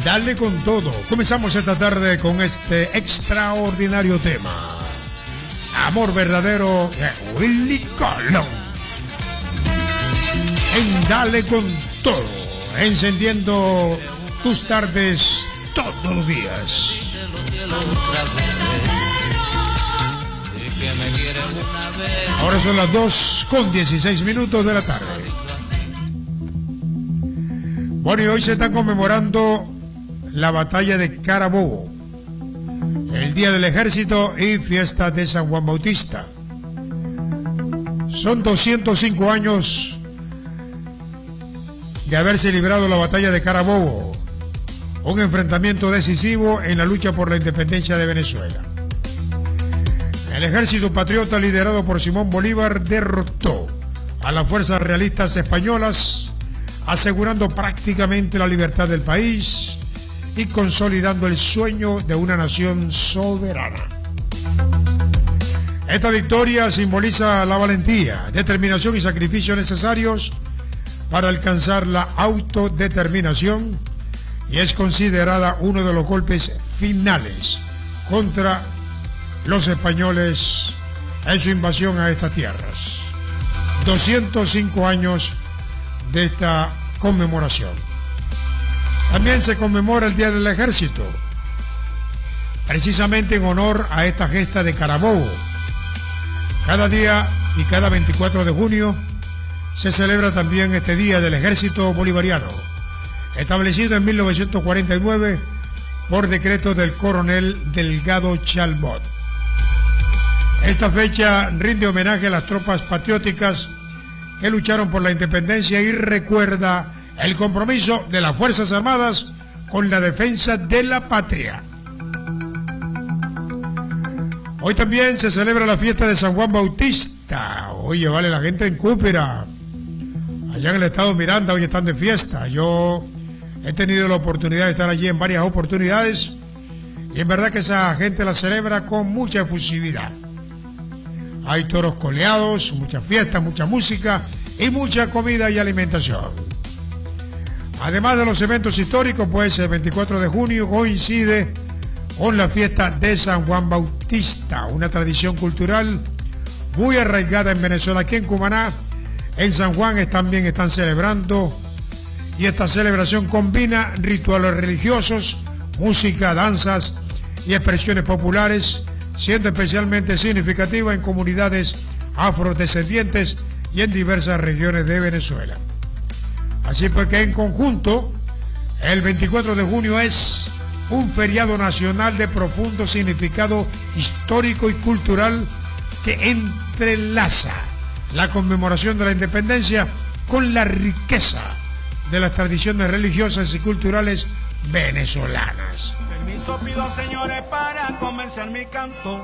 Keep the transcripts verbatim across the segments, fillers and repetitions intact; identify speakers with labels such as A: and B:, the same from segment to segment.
A: Dale con todo. Comenzamos esta tarde con este extraordinario tema. Amor verdadero de Willy Colón. En Dale con todo, encendiendo tus tardes todos los días. Ahora son las dos con dieciséis minutos de la tarde. Bueno, y hoy se está conmemorando la batalla de Carabobo, el Día del Ejército y fiesta de San Juan Bautista. Son doscientos cinco años de haberse librado la batalla de Carabobo, un enfrentamiento decisivo en la lucha por la independencia de Venezuela. El ejército patriota liderado por Simón Bolívar derrotó a las fuerzas realistas españolas, asegurando prácticamente la libertad del país y consolidando el sueño de una nación soberana. Esta victoria simboliza la valentía, determinación y sacrificio necesarios para alcanzar la autodeterminación y es considerada uno de los golpes finales contra los españoles en su invasión a estas tierras. doscientos cinco años de esta conmemoración. También se conmemora el Día del Ejército, precisamente en honor a esta gesta de Carabobo. Cada día y cada veinticuatro de junio se celebra también este Día del Ejército Bolivariano, establecido en mil novecientos cuarenta y nueve por decreto del coronel Delgado Chalbot. Esta fecha rinde homenaje a las tropas patrióticas que lucharon por la independencia y recuerda el compromiso de las Fuerzas Armadas con la defensa de la patria. Hoy también se celebra la fiesta de San Juan Bautista. Oye, vale, la gente en Cúpira, allá en el estado Miranda, hoy están de fiesta. Yo he tenido la oportunidad de estar allí en varias oportunidades y en verdad que esa gente la celebra con mucha efusividad. Hay toros coleados, muchas fiestas, mucha música y mucha comida y alimentación. Además de los eventos históricos, pues el veinticuatro de junio coincide con la fiesta de San Juan Bautista, una tradición cultural muy arraigada en Venezuela. Aquí en Cumaná, en San Juan, también están celebrando, y esta celebración combina rituales religiosos, música, danzas y expresiones populares, siendo especialmente significativa en comunidades afrodescendientes y en diversas regiones de Venezuela. Así pues que en conjunto, el veinticuatro de junio es un feriado nacional de profundo significado histórico y cultural que entrelaza la conmemoración de la independencia con la riqueza de las tradiciones religiosas y culturales venezolanas.
B: Permiso pido, señores, para comenzar mi canto.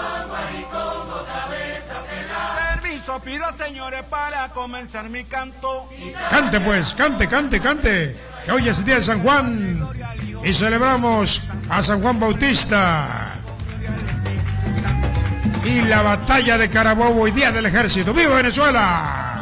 B: Permiso pido, señores, para comenzar mi canto.
A: Cante pues, cante, cante, cante, que hoy es el día de San Juan y celebramos a San Juan Bautista y la batalla de Carabobo y Día del Ejército. ¡Viva Venezuela!